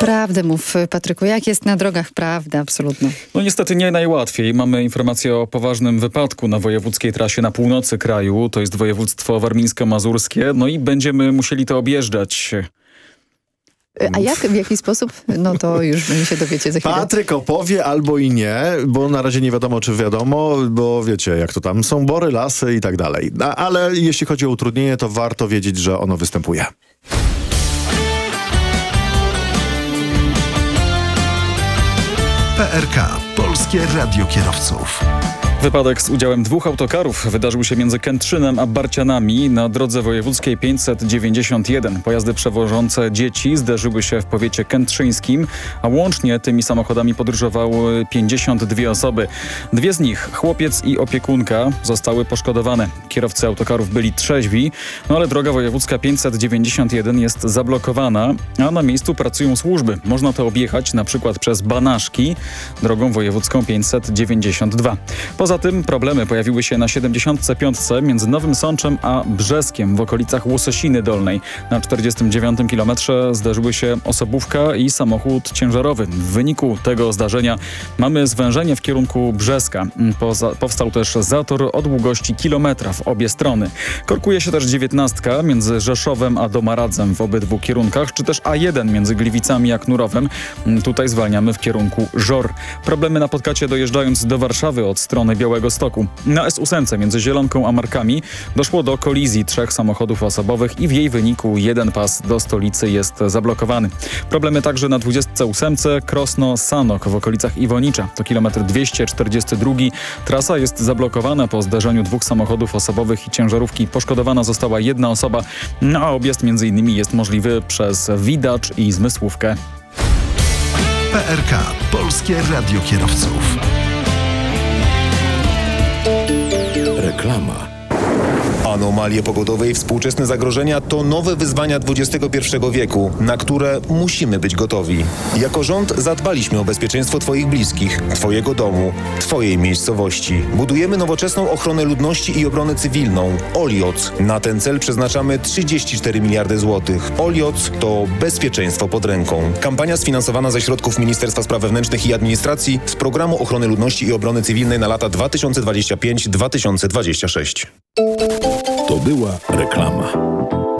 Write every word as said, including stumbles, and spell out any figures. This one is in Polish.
Prawdę mów, Patryku, jak jest na drogach? Prawda, absolutnie. No niestety nie najłatwiej. Mamy informację o poważnym wypadku na wojewódzkiej trasie na północy kraju. To jest województwo warmińsko-mazurskie. No i będziemy musieli to objeżdżać. A jak, w jaki sposób? No to już się dowiecie za chwilę. Patryk opowie albo i nie, bo na razie nie wiadomo, czy wiadomo, bo wiecie, jak to tam są bory, lasy i tak dalej. A, ale jeśli chodzi o utrudnienie, to warto wiedzieć, że ono występuje. P R K. Polskie Radio Kierowców. Wypadek z udziałem dwóch autokarów wydarzył się między Kętrzynem a Barcianami na drodze wojewódzkiej pięćset dziewięćdziesiąt jeden. Pojazdy przewożące dzieci zderzyły się w powiecie kętrzyńskim, a łącznie tymi samochodami podróżowały pięćdziesiąt dwie osoby. Dwie z nich, chłopiec i opiekunka, zostały poszkodowane. Kierowcy autokarów byli trzeźwi, no ale droga wojewódzka pięćset dziewięćdziesiąt jeden jest zablokowana, a na miejscu pracują służby. Można to objechać na przykład przez Banaszki, drogą wojewódzką pięćset dziewięćdziesiąt dwa. Poza tym problemy pojawiły się na siedemdziesiątce piątce między Nowym Sączem a Brzeskiem w okolicach Łososiny Dolnej. Na czterdziestym dziewiątym kilometrze zdarzyły się osobówka i samochód ciężarowy. W wyniku tego zdarzenia mamy zwężenie w kierunku Brzeska. Poza, powstał też zator o długości kilometra w obie strony. Korkuje się też dziewiętnastka między Rzeszowem a Domaradzem w obydwu kierunkach, czy też A jeden między Gliwicami a Knurowem. Tutaj zwalniamy w kierunku Żor. Problemy napotkacie dojeżdżając do Warszawy od strony Białegostoku. Na S osiem między Zielonką a Markami doszło do kolizji trzech samochodów osobowych i w jej wyniku jeden pas do stolicy jest zablokowany. Problemy także na dwudziestce ósemce Krosno-Sanok w okolicach Iwonicza. To kilometr dwieście czterdziesty drugi. Trasa jest zablokowana po zdarzeniu dwóch samochodów osobowych i ciężarówki. Poszkodowana została jedna osoba, no a objazd między innymi jest możliwy przez Widacz i Zmysłówkę. P R K. Polskie Radio Kierowców. Reklama. Anomalie pogodowe i współczesne zagrożenia to nowe wyzwania dwudziestego pierwszego wieku, na które musimy być gotowi. Jako rząd zadbaliśmy o bezpieczeństwo Twoich bliskich, Twojego domu, Twojej miejscowości. Budujemy nowoczesną ochronę ludności i obronę cywilną. Olioc. Na ten cel przeznaczamy trzydzieści cztery miliardy złotych. Olioc to bezpieczeństwo pod ręką. Kampania sfinansowana ze środków Ministerstwa Spraw Wewnętrznych i Administracji z Programu Ochrony Ludności i Obrony Cywilnej na lata dwa tysiące dwudziesty piąty do dwa tysiące dwudziestego szóstego. To była reklama.